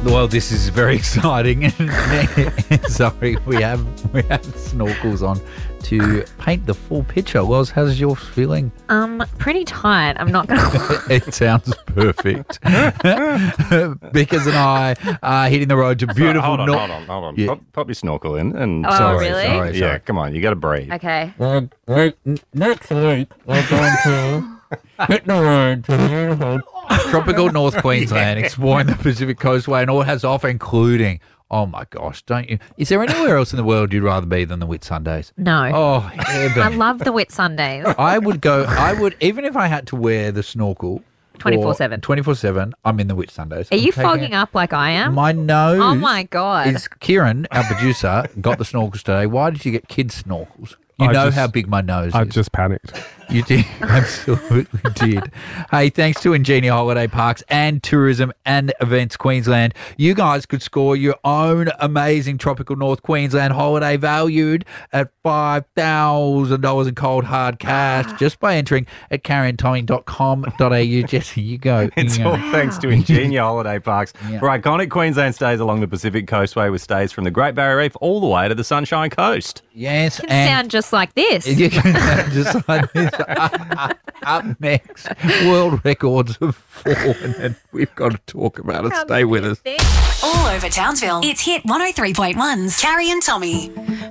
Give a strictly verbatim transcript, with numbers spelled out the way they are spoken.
Well, this is very exciting. Sorry, we have we have snorkels on to paint the full picture. Wells, how's yours feeling? Um, pretty tight. I'm not gonna. It sounds perfect. Because and I are hitting the road to beautiful. Hold on, Nor- hold on, hold on. Yeah. Pop, pop your snorkel in. And Oh, Sorry, really? sorry, yeah, sorry. come on, you got to breathe. Okay. Well, like, next week, we're going to hit the road to beautiful. Tropical North Queensland, exploring the Pacific Coastway and all it has to offer, including, oh my gosh, don't you? Is there anywhere else in the world you'd rather be than the Whitsundays? No. Oh, heaven. I love the Whitsundays. I would go, I would, even if I had to wear the snorkel twenty-four seven. twenty-four seven, I'm in the Whitsundays. Are I'm you taking fogging it. up like I am? My nose. Oh my God. Is Kieran, our producer, got the snorkels today. Why did you get kids' snorkels? You I know just- how big my nose I is. just panicked. You did. Absolutely did. Hey, thanks to Ingenia Holiday Parks and Tourism and Events Queensland, you guys could score your own amazing Tropical North Queensland holiday valued at five thousand dollars in cold hard cash just by entering at carrie tommy dot com dot a u. Jesse, you go. It's You all go. thanks to Ingenia Holiday Parks Yeah. for iconic Queensland stays along the Pacific Coastway with stays from the Great Barrier Reef all the way to the Sunshine Coast. Yes, Can and sound just like this. you can just like this. Up next, world records of four, and then we've got to talk about it. Stay with us. All over Townsville. It's Hit one oh three point one's Carrie and Tommy.